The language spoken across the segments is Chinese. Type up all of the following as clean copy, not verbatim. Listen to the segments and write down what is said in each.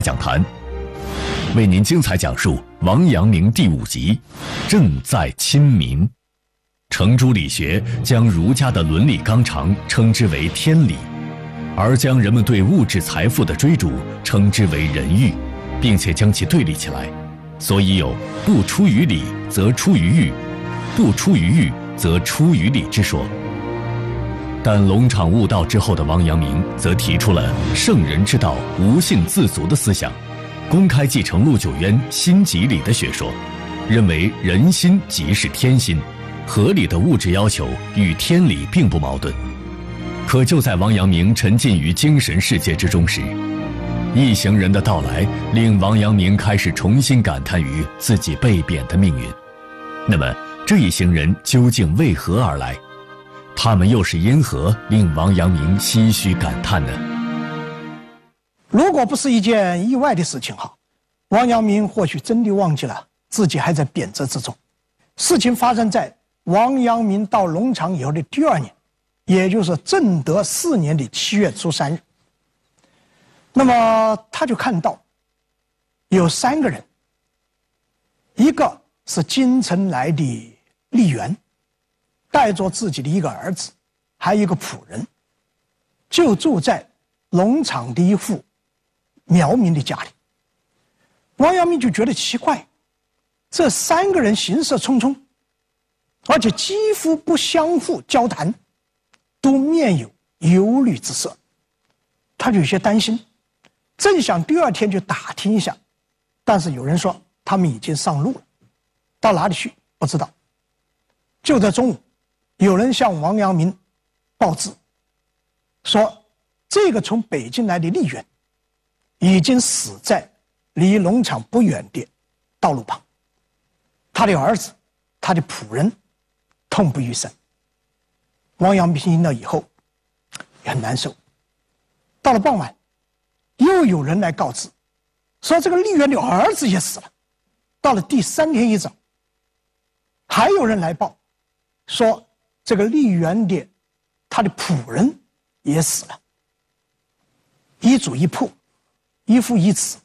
讲坛，为您精彩讲述王阳明第5集正在亲民。程朱理学将儒家的伦理纲常称之为天理，而将人们对物质财富的追逐称之为人欲，并且将其对立起来，所以有不出于理则出于欲，不出于欲则出于理之说。但龙场悟道之后的王阳明则提出了圣人之道无性自足的思想，公开继承陆九渊心即理的学说，认为人心即是天心，合理的物质要求与天理并不矛盾。可就在王阳明沉浸于精神世界之中时，一行人的到来令王阳明开始重新感叹于自己被贬的命运。那么这一行人究竟为何而来？他们又是因何令王阳明唏嘘感叹呢？ 如果不是一件意外的事情哈，王阳明或许真的忘记了自己还在贬谪之中。事情发生在王阳明到龙场以后的第2年，也就是正德4年的7月初3日。那么他就看到有3个人，一个是京城来的吏员，带着自己的一个儿子，还有一个仆人，就住在龙场的一户苗民的家里。王阳明就觉得奇怪，这3个人行色匆匆，而且几乎不相互交谈，都面有忧虑之色，他就有些担心，正想第2天就打听一下，但是有人说他们已经上路了，到哪里去不知道。就在中午，有人向王阳明报知，说这个从北京来的吏员已经死在离龙场不远的道路旁，他的儿子，他的仆人痛不欲生。王阳明听了以后也很难受。到了傍晚，又有人来告知，说这个吏员的儿子也死了。到了第3天一早，还有人来报，说这个吏员的他的仆人也死了。一主一仆，一父一子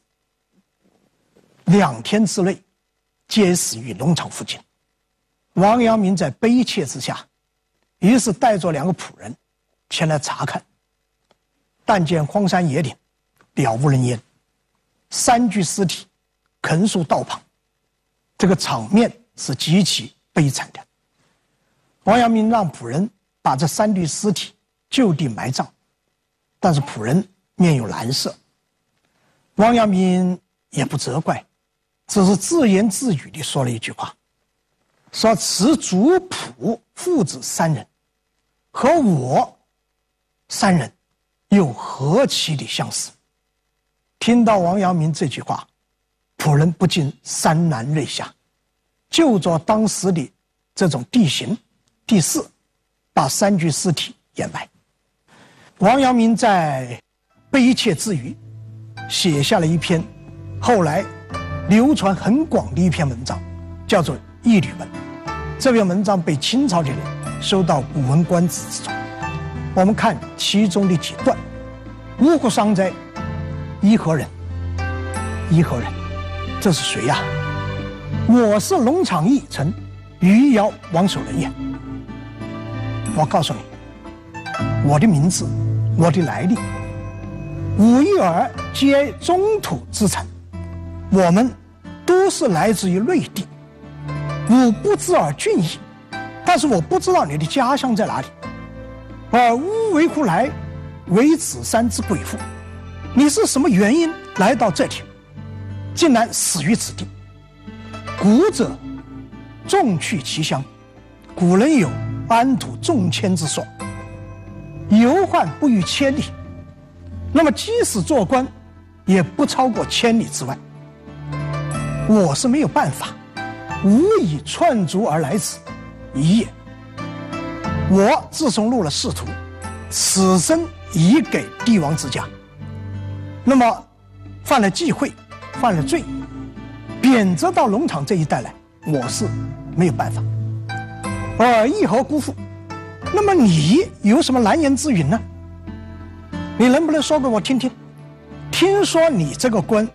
，2天之内皆死于龙场附近。王阳明在悲切之下，于是带着2个仆人前来查看，但见荒山野岭，了无人烟，3具尸体横竖道旁，这个场面是极其悲惨的。王阳明让仆人把这3具尸体就地埋葬，但是仆人面有难色。王阳明也不责怪，只是自言自语地说了一句话，说此主仆父子3人，和我3人又何其的相似。听到王阳明这句话，仆人不禁潸然泪下，就着当时的这种地形地势，把3具尸体掩埋。王阳明在悲切之余，写下了一篇后来流传很广的一篇文章，叫做《义律文》。这篇文章被清朝的人收到《古文观止》之中。我们看其中的几段：五谷商哉，颐和人。颐和人，这是谁呀？我是龙场驿丞余姚王守仁也。我告诉你，我的名字，我的来历，吾一儿皆中土之臣，我们都是来自于内地。吾不知尔郡邑，但是我不知道你的家乡在哪里。而吾为乎来，为此山之鬼父。你是什么原因来到这里，竟然死于此地？古者重去其乡，古人有安土重迁之说，游患不逾千里。那么即使做官，也不超过千里之外。我是没有办法，无以窜逐而来此一也。我自从入了仕途，此生已给帝王之家。那么犯了忌讳，犯了罪，贬谪到龙场这一带来，我是没有办法。而义和姑父，那么你有什么难言之隐呢？你能不能说给我听听？ 听说你这个官